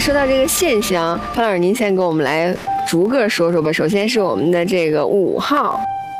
说到这个线香，潘老师您先给我们来逐个说说吧。首先是我们的这个5号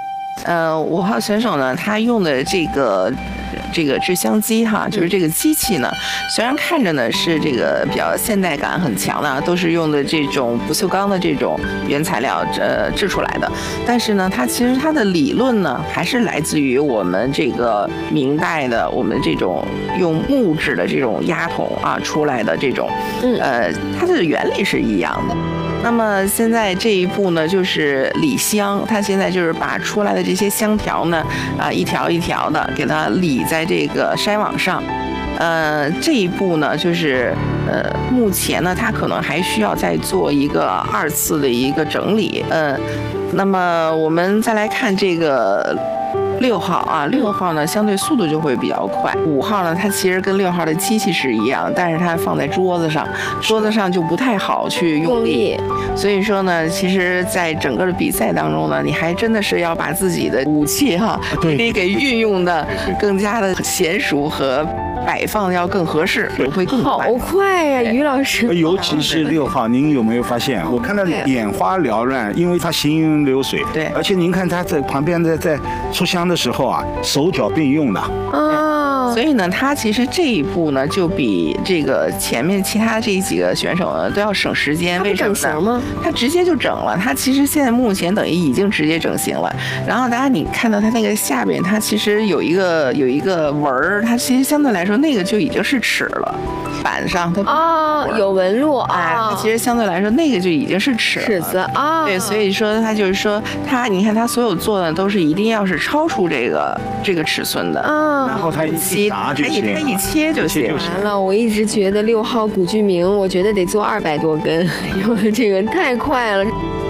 ，5号选手呢，他用的这个制香机哈，就是这个机器呢，虽然看着呢是这个比较现代感很强的，都是用的这种不锈钢的这种原材料制出来的，但是呢，其实它的理论呢还是来自于我们这个明代的我们这种用木质的这种压筒啊出来的这种，它的原理是一样的。那么现在这一步呢，就是理香，它现在就是把出来的这些香条呢，一条一条的给它理在这个筛网上。这一步呢，就是目前呢，它可能还需要再做一个2次的一个整理。那么我们再来看这个6号啊，6号呢相对速度就会比较快。5号呢，它其实跟6号的机器是一样，但是它放在桌子上就不太好去用力。所以说呢，其实在整个的比赛当中呢，你还真的是要把自己的武器哈，给运用的更加的娴熟和摆放要更合适，会更快。 好快呀，于老师！ 尤其是6号，您有没有发现？我看到眼花缭乱，因为他行云流水。 对， 而且您看他在旁边在出香的时候啊，手脚并用的。 所以呢，他其实这一步呢，就比这个前面其他这几个选手呢都要省时间。为什么呢？整形吗？他直接就整了。他其实现在目前等于已经直接整形了。然后大家你看到他那个下边，他其实有一个纹儿，它其实相对来说那个就已经是齿了。板上它有纹路它其实相对来说那个就已经是齿子啊。 对，所以说他就是说你看他所有做的都是一定要是超出这个尺寸的然后他一拿就行， 他一切就行。 完了，我一直觉得6号古巨明，我觉得得做200多根，因为这个太快了。